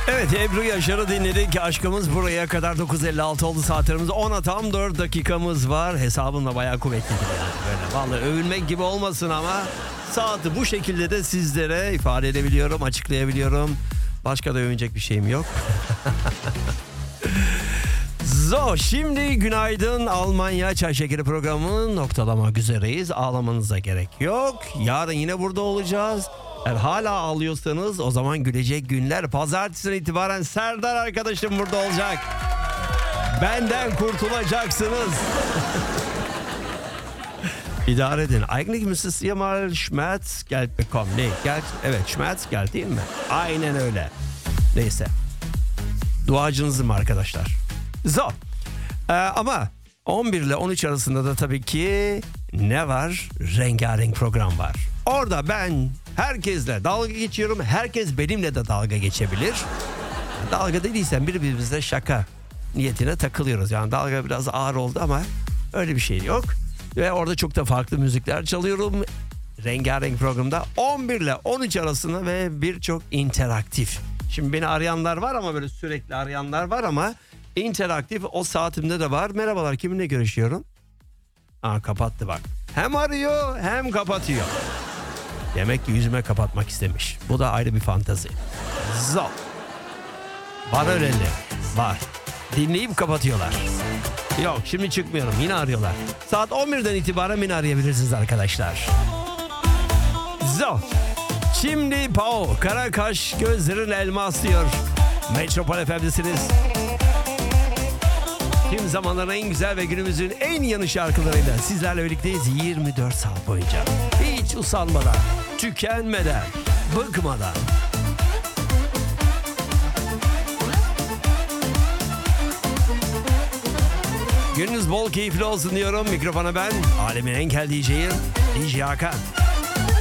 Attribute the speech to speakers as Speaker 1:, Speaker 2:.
Speaker 1: Evet, Ebru Yaşar'ı dinledik. Aşkımız buraya kadar 9.56 oldu saatlerimiz. 10'a tam 4 dakikamız var. Hesabımla bayağı kuvvetlidir yani. Böyle vallahi övülmek gibi olmasın ama saati bu şekilde de sizlere ifade edebiliyorum, açıklayabiliyorum. Başka da övünecek bir şeyim yok. Şimdi günaydın Almanya Çay Şekeri programı noktalamak üzereyiz. Ağlamanıza gerek yok. Yarın yine burada olacağız. Eğer hala ağlıyorsanız o zaman gülecek günler. Pazartesiden itibaren Serdar arkadaşım burada olacak. Benden kurtulacaksınız. İdare edin. Eigentlich müsste ihr mal Schmerzgeld bekommen. Nee, Geld, evet Schmerzgeld değil mi? Aynen öyle. Neyse. Duacınızım arkadaşlar. Ama 11 ile 13 arasında da tabii ki ne var? Rengarenk program var. Orada ben herkesle dalga geçiyorum. Herkes benimle de dalga geçebilir. Dalga dediysem birbirimizle şaka niyetine takılıyoruz. Yani dalga biraz ağır oldu ama öyle bir şey yok. Ve orada çok da farklı müzikler çalıyorum. Rengarenk programda 11 ile 13 arasında ve birçok interaktif. Şimdi beni arayanlar var ama böyle sürekli arayanlar var ama interaktif o saatimde de var. Merhabalar, kiminle görüşüyorum? Kapattı bak. Hem arıyor hem kapatıyor. Demek ki yüzüme kapatmak istemiş. Bu da ayrı bir fantezi. Var öyle var. Dinleyip kapatıyorlar. Yok, şimdi çıkmıyorum, yine arıyorlar. Saat 11'den itibaren beni arayabilirsiniz arkadaşlar. Şimdi Pau, Karakaş gözlerin elmas diyor. Metropol FM'desiniz. Tüm zamanların en güzel ve günümüzün en yanı şarkılarıyla sizlerle birlikteyiz 24 saat boyunca. Hiç usanmadan, tükenmeden, bıkmadan. Gününüz bol keyifli olsun diyorum. Mikrofona ben, alemin en kel DJ'yim, DJ Hakan.